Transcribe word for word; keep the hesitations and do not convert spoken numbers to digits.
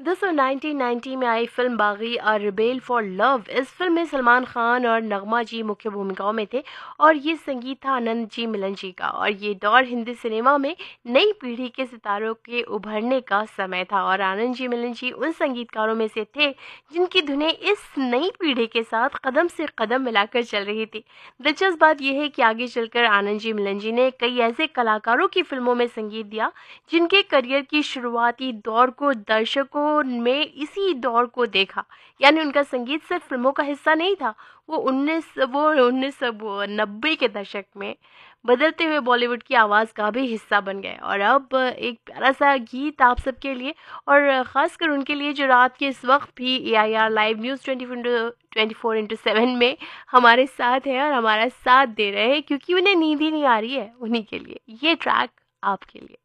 दोस्तों nineteen ninety में आई film बागी और रिबेल फॉर लव। इस फिल्म में सलमान खान और नगमा जी मुख्य भूमिकाओं में थे और ये संगीत था आनंद जी मिलन जी का। और ये दौर हिंदी सिनेमा में नई पीढ़ी के सितारों के उभरने का समय था और आनंद जी मिलन जी उन संगीतकारों में से थे जिनकी धुनें इस नई पीढ़ी के साथ कदम से कदम मिलाकर चल रही थी। दिलचस्प बात यह है कि आगे चलकर आनंद जी मिलन जी ने कई ऐसे कलाकारों की फिल्मों में संगीत दिया जिनके करियर की शुरुआती दौर को दर्शकों में इसी दौर को देखा। यानी उनका संगीत सिर्फ फिल्मों का हिस्सा नहीं था, वो उन्नीस वो उन्नीस वो नब्बे के दशक में बदलते हुए बॉलीवुड की आवाज़ का भी हिस्सा बन गए। और अब एक प्यारा सा गीत आप सबके लिए और ख़ासकर उनके लिए जो रात के इस वक्त भी ए I R live news twenty twenty four into seven में हमारे साथ हैं और हमारा साथ दे रहे हैं, क्योंकि उन्हें नींद ही नहीं आ रही है। उन्हीं के लिए ये ट्रैक आपके लिए।